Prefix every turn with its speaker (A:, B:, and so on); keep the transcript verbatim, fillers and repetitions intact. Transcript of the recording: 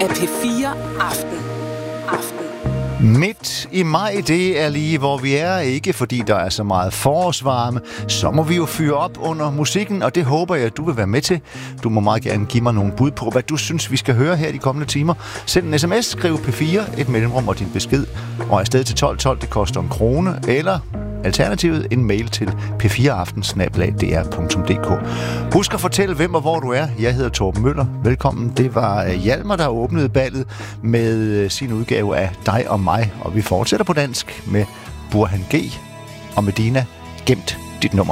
A: af P fire Aften. Aften.
B: Midt i maj, det er lige hvor vi er, ikke fordi der er så meget forårsvarme. Så må vi jo fyre op under musikken, og det håber jeg, at du vil være med til. Du må meget gerne give mig nogle bud på, hvad du synes, vi skal høre her de kommende timer. Send en sms, skriv P fire, et mellemrum og din besked, og afsted til tolv tolv, det koster en krone, eller alternativet en mail til p fire aften snabel-a d r punktum d k. Husk at fortælle, hvem og hvor du er. Jeg hedder Torben Møller. Velkommen. Det var Hjalmar, der åbnede ballet med sin udgave af Dig og mig, og vi fortsætter på dansk med Burhan G og Medina. Gemt dit nummer.